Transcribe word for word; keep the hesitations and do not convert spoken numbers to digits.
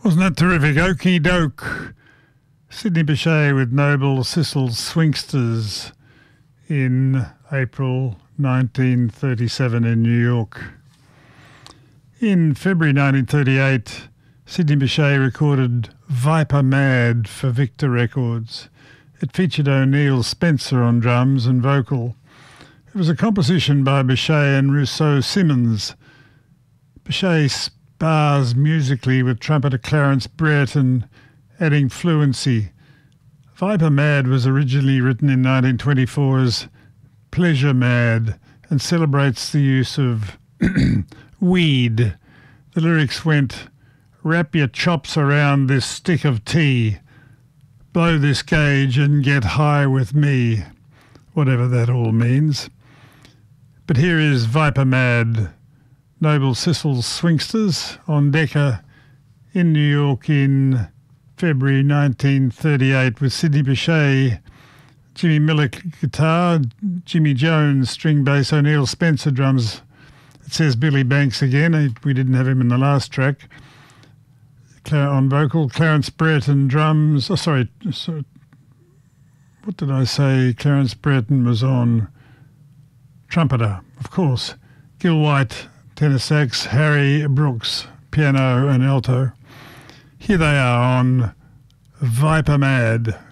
Wasn't that terrific? Okie doke. Sidney Bechet with Noble Sissel Swingsters in April nineteen thirty-seven in New York. In February nineteen thirty-eight, Sidney Bechet recorded Viper Mad for Victor Records. It featured O'Neill Spencer on drums and vocal. It was a composition by Bechet and Rousseau Simmons. Bechet spars musically with trumpeter Clarence Brereton, adding fluency. Viper Mad was originally written in nineteen twenty-four as Pleasure Mad and celebrates the use of weed. The lyrics went, "Wrap your chops around this stick of tea, blow this gauge and get high with me," whatever that all means. But here is Viper Mad, Noble Sissel Swingsters on Decca in New York in February nineteen thirty-eight with Sidney Bechet, Jimmy Millick guitar, Jimmy Jones string bass, O'Neill Spencer drums. It says Billy Banks again. We didn't have him in the last track. On vocal, Clarence Brereton drums. Oh, sorry. So, what did I say? Clarence Brereton was on trumpeter, of course. Gil White, tenor sax, Harry Brooks, piano and alto. Here they are on Viper Mad.